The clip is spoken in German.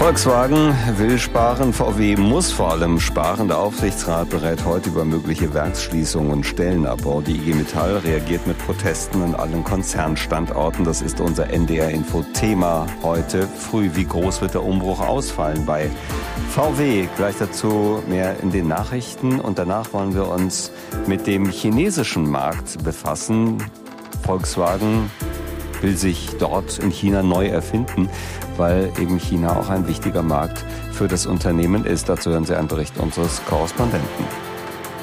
Volkswagen will sparen, VW muss vor allem sparen. Der Aufsichtsrat berät heute über mögliche Werksschließungen und Stellenabbau. Die IG Metall reagiert mit Protesten an allen Konzernstandorten. Das ist unser NDR-Info-Thema heute früh. Wie groß wird der Umbruch ausfallen bei VW? Gleich dazu mehr in den Nachrichten. Und danach wollen wir uns mit dem chinesischen Markt befassen. Volkswagen will sich dort in China neu erfinden, weil eben China auch ein wichtiger Markt für das Unternehmen ist. Dazu hören Sie einen Bericht unseres Korrespondenten.